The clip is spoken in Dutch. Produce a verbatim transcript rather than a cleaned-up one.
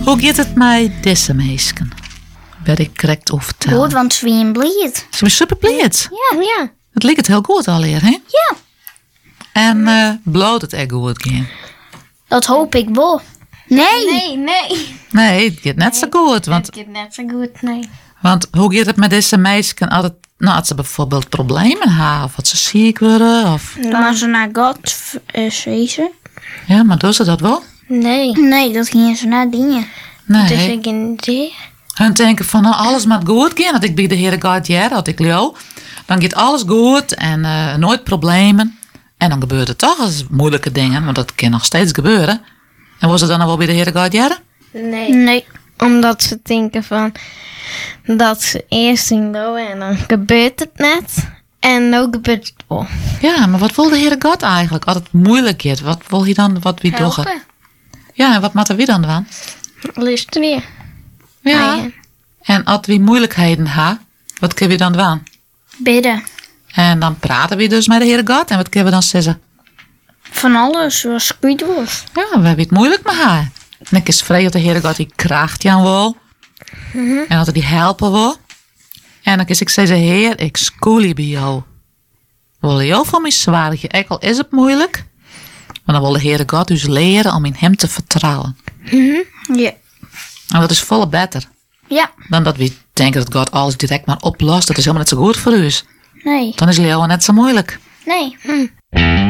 Hoe gaat het met deze meisken? Ben ik correct overtellen? Goed, want ze zijn blij. Ze zijn super blij. Ja. Ja. Het lijkt het heel goed alweer, hè? Ja. En uh, bloot het echt goed gaan? Dat hoop ik wel. Nee. Nee, nee. Nee, het gaat net zo goed. Want, Het gaat net zo goed, nee. want hoe gaat het met deze meisken als, het, nou, als ze bijvoorbeeld problemen hebben? Of als ze ziek worden? Of... Dan maar ze naar God uh, wezen. Ja, maar doen ze dat wel? Nee. Nee, dat gingen ze naar dingen. Nee. Dus ik geen idee. Hun denken van nou, alles moet goed gaan. Dat ik bij de Heere God ja, dat ik jou. Dan gaat alles goed en uh, nooit problemen. En dan gebeurt het toch als moeilijke dingen. Want dat kan nog steeds gebeuren. En was het dan wel bij de Heere God ja? Nee. Nee. Omdat ze denken van dat ze eerst zien doen en dan gebeurt het net. En nu gebeurt het wel. Ja, maar wat wil de Heere God eigenlijk? Als het moeilijk is, wat wil hij dan, wat wie doen? Helpen. Ja, en wat moet er wie dan doen? Luister weer. Ja. Ah, ja. En als we moeilijkheden hebben, wat kunnen we dan doen? Bidden. En dan praten we dus met de Heere God. En wat kunnen we dan zeggen? Van alles, zoals het goed was. Ja, we hebben het moeilijk met haar. En ik is vrij dat de Heere God die kracht aan wil. Mhm. En dat hij die helpen wil. En dan is ik zeggen, Heer, ik school bij jou. Wil jou voor mij zwaartje, ook al is het moeilijk. Maar dan wil de Heere God dus leren om in hem te vertrouwen. Ja. En dat is volle beter. Ja. Dan dat we denken dat God alles direct maar oplost. Dat is helemaal net zo goed voor u. Nee. Dan is Leo net zo moeilijk. Nee.